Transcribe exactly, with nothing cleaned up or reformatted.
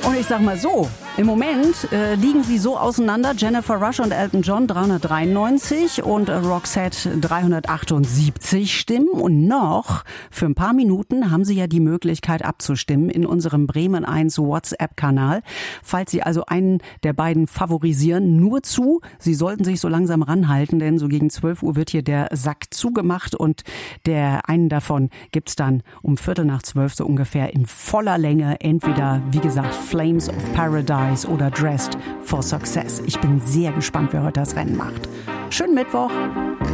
Und ich sag mal so, im Moment äh, liegen sie so auseinander, Jennifer Rush und Elton John dreihundertdreiundneunzig und äh, Roxette dreihundertachtundsiebzig Stimmen. Und noch für ein paar Minuten haben Sie ja die Möglichkeit abzustimmen in unserem Bremen eins WhatsApp-Kanal. Falls Sie also einen der beiden favorisieren, nur zu. Sie sollten sich so langsam ranhalten, denn so gegen zwölf Uhr wird hier der Sack zugemacht und der einen davon gibt's dann um Viertel nach zwölf so ungefähr in voller Länge. Entweder, wie gesagt, Flames of Paradise oder Dressed for Success. Ich bin sehr gespannt, wer heute das Rennen macht. Schönen Mittwoch.